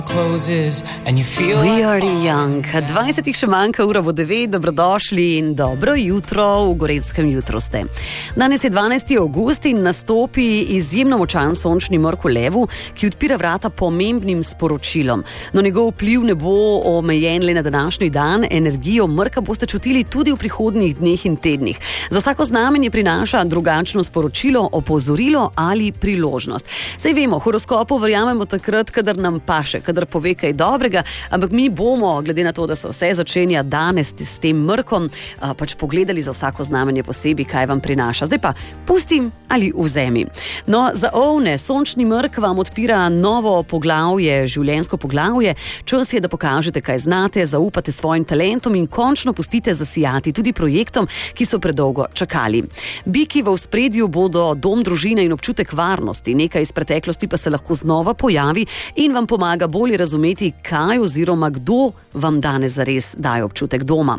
We are young. 20 še manjka, ura bo 9, dobrodošli in dobro jutro, v Gorenjskem jutru ste. Danes je 12. avgust in nastopi izjemno močan sončni mrk v levu, ki odpira vrata pomembnim sporočilom. No, njegov vpliv ne bo omejen le na današnji dan, energijo mrka boste čutili tudi v prihodnjih dneh in tednih. Za vsako znamenje prinaša drugačno sporočilo, opozorilo ali priložnost. Saj vemo, horoskopu verjamemo takrat, kadar nam paše, kadar pove kaj dobrega, ampak mi bomo, glede na to, da se vse začenja danes s tem mrkom, pač pogledali za vsako znamenje posebej, kaj vam prinaša. Zdaj pa pustim ali vzemi. No, za ovne, sončni mrk vam odpira novo poglavje, življenjsko poglavje. Čas je, da pokažete, kaj znate, zaupate svojim talentom in končno pustite zasijati tudi projektom, ki so predolgo čakali. Biki v ospredju bodo dom, družina in občutek varnosti. Nekaj iz preteklosti pa se lahko znova pojavi in vam pomaga bolje razumeti, kaj oziroma kdo vam danes zares daje občutek doma.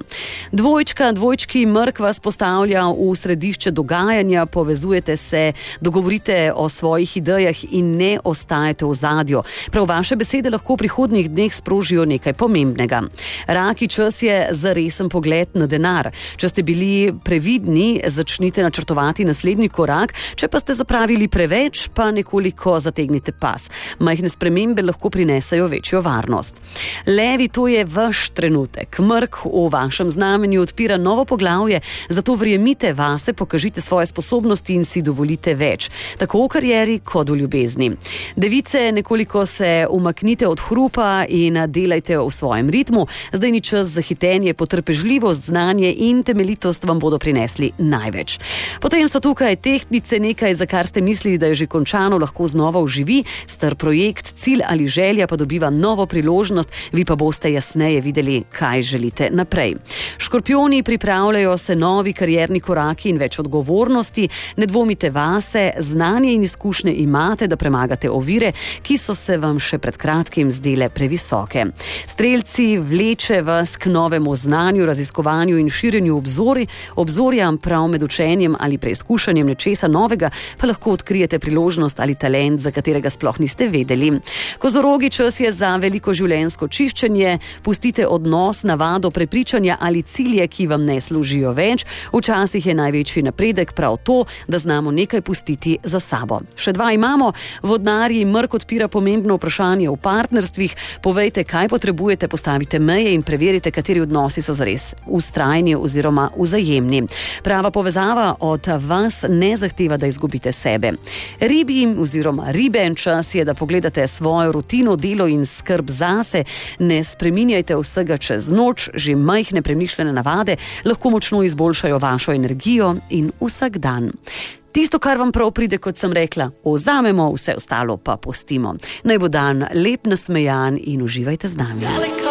Dvojčki mrk vas postavlja v središče dogajanja, povezujete se, dogovorite o svojih idejah in ne ostajate v zadju. Prav vaše besede lahko v prihodnjih dneh sprožijo nekaj pomembnega. Raki, čas je za resen pogled na denar. Če ste bili previdni, začnite načrtovati naslednji korak, če pa ste zapravili preveč, pa nekoliko zategnite pas. Majhne spremembe lahko prinesajo večjo varnost. Levi, to je vaš trenutek. Mrk v vašem znamenju odpira novo poglavje, zato verjemite vase, pokažite svoje sposobnosti in si dovolite več. Tako v karieri kot v ljubezni. Device, nekoliko se umaknite od hrupa in delajte v svojem ritmu. Zdaj ni čas za hitenje, potrpežljivost, znanje in temeljitost vam bodo prinesli največ. Potem so tukaj tehtnice, nekaj, za kar ste mislili, da je že končano, lahko znova oživi. Star projekt, cilj ali želja pa dobiva novo priložnost, vi pa boste jasneje videli, kaj želite naprej. Škorpijoni, pripravljajo se novi karierni koraki in več odgovornosti. Ne dvomite vase, znanje in izkušnje imate, da premagate ovire, ki so se vam še pred kratkim zdele previsoke. Strelci, vleče vas k novemu znanju, raziskovanju in širjenju obzorja, prav med učenjem ali preizkušanjem nečesa novega, pa lahko odkrijete priložnost ali talent, za katerega sploh niste vedeli. Kozorogi, čas je za veliko življenjsko čiščenje, pustite odnos, navado, prepričanja ali cilje, ki vam ne služijo več. Včasih je največji napredek prav to, da znamo nekaj pustiti za sabo. Še dva imamo. Vodnarji, mrk odpira pomembno vprašanje v partnerstvih. Povejte, kaj potrebujete, postavite meje in preverite, kateri odnosi so zares vztrajni oziroma vzajemni. Prava povezava od vas ne zahteva, da izgubite sebe. Ribi oziroma ribe, čas je, da pogledate svojo rutino, delo in skrb zase. Ne spreminjajte vsega čez noč, že majhne premišljene navade lahko močno izboljšajo vašo energijo in vsak dan. Tisto, kar vam prav pride, kot sem rekla, vzamemo, vse ostalo pa pustimo. Naj bo dan lep, nasmejan in uživajte z nami.